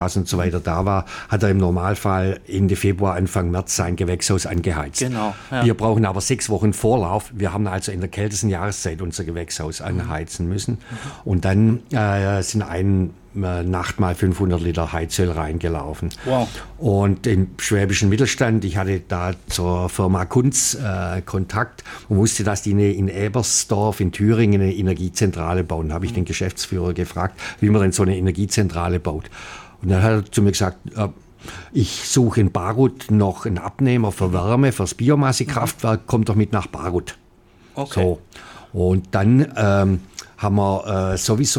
und so weiter da war, hat er im Normalfall Ende Februar, Anfang März sein Gewächshaus angeheizt. Genau. Ja. Wir brauchen aber 6 Wochen Vorlauf. Wir haben also in der kältesten Jahreszeit unser Gewächshaus anheizen müssen. Und dann sind eine Nacht mal 500 Liter Heizöl reingelaufen. Wow. Und im schwäbischen Mittelstand, ich hatte da zur Firma Kunz Kontakt und wusste, dass die in Ebersdorf in Thüringen eine Energiezentrale bauen. Da habe ich den Geschäftsführer gefragt, wie man denn so eine Energiezentrale baut. Und dann hat er zu mir gesagt, ich suche in Barut noch einen Abnehmer für Wärme, fürs Biomassekraftwerk, kommt doch mit nach Barut. Okay. So. Und dann hatten wir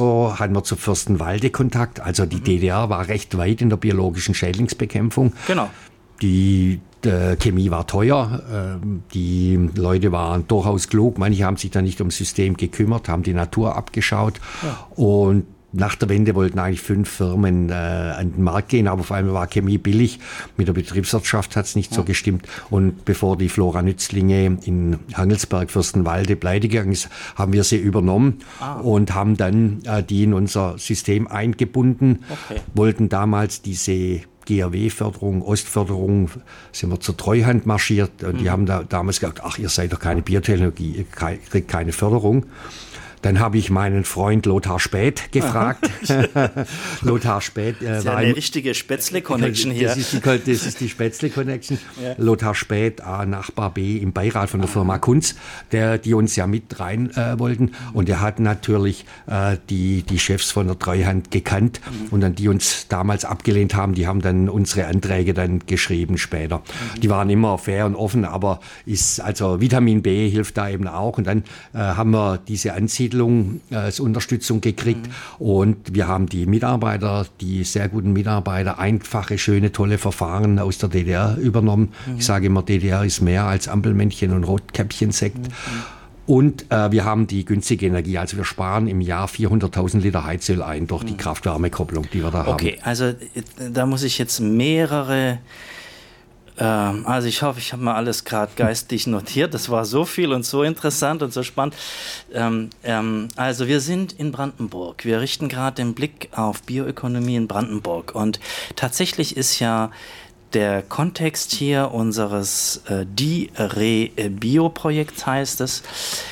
zu Fürstenwalde Kontakt. Also die DDR war recht weit in der biologischen Schädlingsbekämpfung. Genau. Die Chemie war teuer, die Leute waren durchaus klug, manche haben sich da nicht ums System gekümmert, haben die Natur abgeschaut und nach der Wende wollten eigentlich 5 Firmen an den Markt gehen, aber vor allem war Chemie billig. Mit der Betriebswirtschaft hat es nicht so gestimmt. Und bevor die Flora Nützlinge in Hangelsberg, Fürstenwalde pleite gegangen ist, haben wir sie übernommen und haben dann die in unser System eingebunden, wollten damals diese GRW-Förderung, Ostförderung, sind wir zur Treuhand marschiert und die haben da damals gesagt, ach, ihr seid doch keine Biotechnologie, ihr kriegt keine Förderung. Dann habe ich meinen Freund Lothar Späth gefragt. Lothar Späth war eine richtige Spätzle-Connection hier. Das ist die Spätzle-Connection. Ja. Lothar Späth, Nachbar B im Beirat von der Firma Kunz, die uns ja mit rein wollten. Und er hat natürlich die Chefs von der Treuhand gekannt und dann die uns damals abgelehnt haben, die haben dann unsere Anträge dann geschrieben später. Die waren immer fair und offen, aber also Vitamin B hilft da eben auch. Und dann haben wir diese Ansiedlung als Unterstützung gekriegt und wir haben die Mitarbeiter, die sehr guten Mitarbeiter, einfache, schöne, tolle Verfahren aus der DDR übernommen. Ich sage immer, DDR ist mehr als Ampelmännchen und Rotkäppchensekt. Und wir haben die günstige Energie, also wir sparen im Jahr 400.000 Liter Heizöl ein durch die Kraft-Wärme-Kopplung, die wir da haben. Okay, also da muss ich jetzt mehrere... Also ich hoffe, ich habe mal alles gerade geistig notiert. Das war so viel und so interessant und so spannend. Also wir sind in Brandenburg. Wir richten gerade den Blick auf Bioökonomie in Brandenburg. Und tatsächlich ist ja der Kontext hier unseres DIRE-Bio-Projekts heißt es,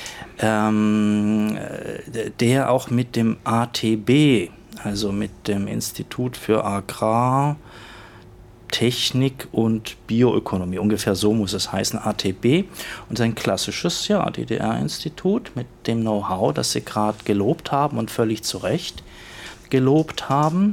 der auch mit dem ATB, also mit dem Institut für Agrar, Technik und Bioökonomie, ungefähr so muss es heißen, ATB, und sein klassisches DDR-Institut mit dem Know-how, das Sie gerade gelobt haben und völlig zu Recht gelobt haben.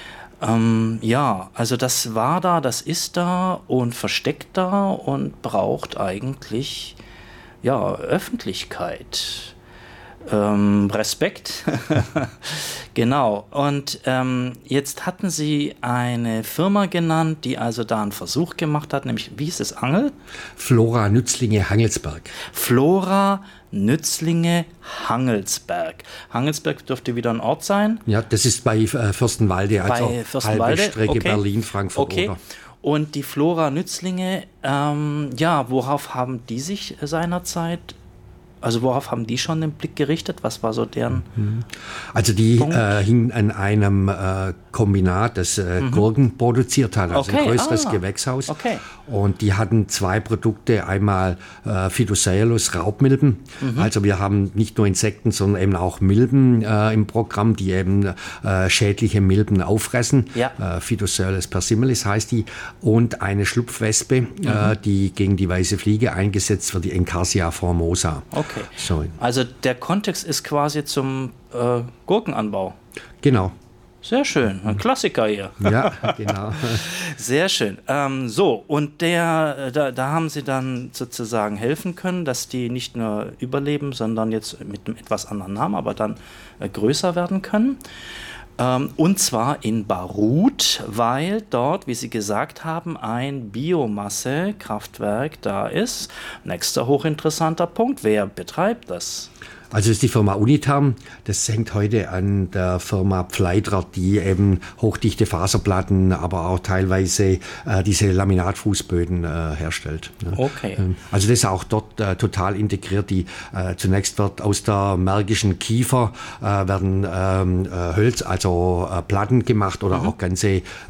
Also das war da, das ist da und versteckt da und braucht eigentlich Öffentlichkeit. Respekt. Genau. Und jetzt hatten Sie eine Firma genannt, die also da einen Versuch gemacht hat, nämlich, wie hieß es, Flora Nützlinge Hangelsberg. Flora Nützlinge Hangelsberg. Hangelsberg dürfte wieder ein Ort sein? Ja, das ist bei Fürstenwalde, also halbe Strecke Berlin-Frankfurt. Okay. Und die Flora Nützlinge, worauf haben die sich seinerzeit worauf haben die schon den Blick gerichtet? Was war so deren Also die hingen an einem Kombinat, das Gurken produziert hat, also ein größeres Gewächshaus. Okay. Und die hatten 2 Produkte, einmal Phytocealus Raubmilben. Also wir haben nicht nur Insekten, sondern eben auch Milben im Programm, die eben schädliche Milben auffressen. Ja. Phytocealus persimilis heißt die. Und eine Schlupfwespe, die gegen die weiße Fliege eingesetzt wird, die Encarsia formosa. Okay. So. Also der Kontext ist quasi zum Gurkenanbau. Genau. Sehr schön, ein Klassiker hier. Ja, genau. Sehr schön. Und da haben Sie dann sozusagen helfen können, dass die nicht nur überleben, sondern jetzt mit einem etwas anderen Namen, aber dann größer werden können. Und zwar in Barut, weil dort, wie Sie gesagt haben, ein Biomassekraftwerk da ist. Nächster hochinteressanter Punkt, wer betreibt das? Also das ist die Firma Unitherm. Das hängt heute an der Firma Pfleidra, die eben hochdichte Faserplatten, aber auch teilweise diese Laminatfußböden herstellt. Okay. Also das ist auch dort total integriert. Zunächst wird aus der märkischen Kiefer werden Hölz, also Platten gemacht oder auch ganze